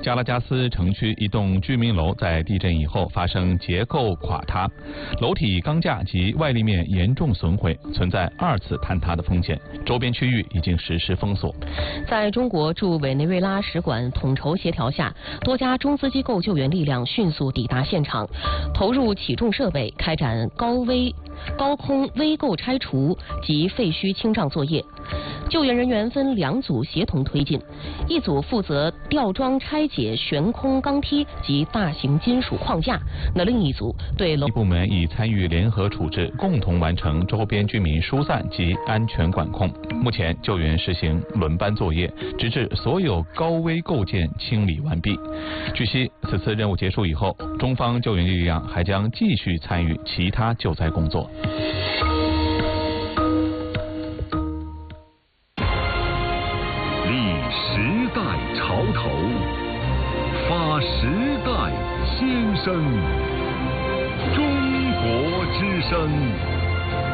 加拉加斯城区一栋居民楼在地震以后发生结构垮塌，楼体钢架及外立面严重损毁，存在2次坍塌的风险。周边区域已经实施封锁。 在中国驻委内瑞拉使馆统筹协调下，多家中资机构救援力量迅速抵达现场，投入起重设备，开展高空危构拆除及废墟清障作业。救援人员分2组协同推进，一组负责吊装拆解悬空钢梯及大型金属框架，另一组对楼部门已参与联合处置，共同完成周边居民疏散及安全管控。目前救援实行轮班作业，直至所有高危构件清理完毕。据悉，此次任务结束以后，中方救援力量还将继续参与其他救灾工作。 立时代潮头，发时代先声，中国之声。